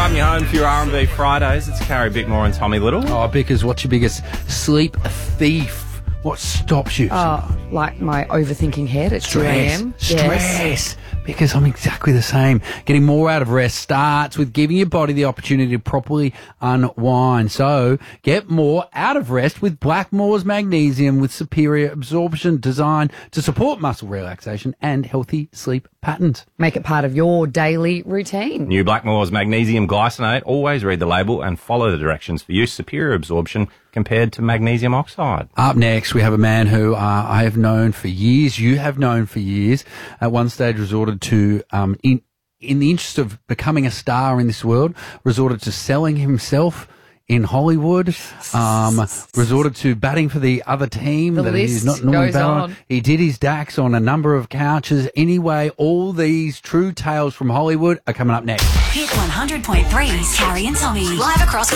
driving you home for your R&B Fridays. It's Carrie Bickmore and Tommy Little. Oh, Bickers, what's your biggest sleep thief? What stops you? Like my overthinking head at 2 a.m. Stress. Because I'm exactly the same. Getting more out of rest starts with giving your body the opportunity to properly unwind. So get more out of rest with Blackmore's Magnesium with superior absorption designed to support muscle relaxation and healthy sleep patterns. Make it part of your daily routine. New Blackmore's Magnesium Glycinate. Always read the label and follow the directions for use. Superior absorption compared to magnesium oxide. Up next, we have a man who I have known for years, you have known for years, at one stage resorted to, in the interest of becoming a star in this world, resorted to selling himself in Hollywood, resorted to batting for the other team The that list he's not normally goes batting on. on. He did his DAX on a number of couches. Anyway, all these true tales from Hollywood are coming up next. Hit 100.3's Carrie and Tommy. Live across